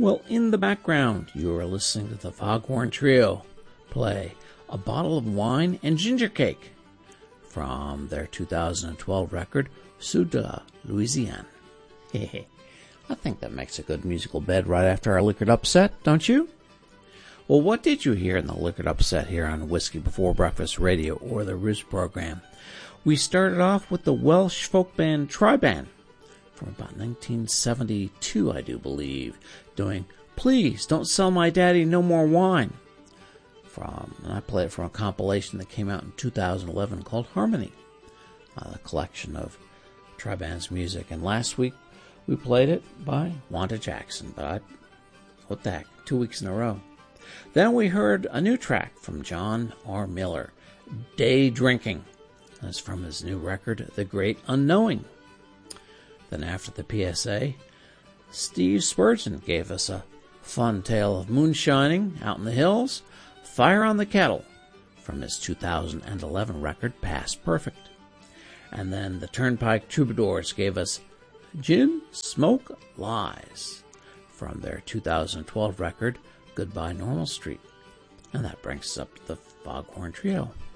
Well, in the background, you are listening to the Foghorn Trio play A Bottle of Wine and Ginger Cake from their 2012 record, Souda, Louisiane. I think that makes a good musical bed right after our Liquored Up set, don't you? Well, what did you hear in the Liquored Up set here on Whiskey Before Breakfast Radio or the Roost program? We started off with the Welsh folk band Triban from about 1972, I do believe, doing Please Don't Sell My Daddy No More Wine. And I played it from a compilation that came out in 2011 called Harmony, a collection of Triban's music. And last week we played it by Wanda Jackson, but what the heck, 2 weeks in a row. Then we heard a new track from John R. Miller, Day Drinking. That's from his new record, The Great Unknowing. Then after the PSA, Steve Spurgeon gave us a fun tale of moonshining out in the hills, Fire on the Kettle, from his 2011 record, Past Perfect. And then the Turnpike Troubadours gave us Gin, Smoke, Lies, from their 2012 record, Goodbye Normal Street. And that brings us up to the Foghorn Trio.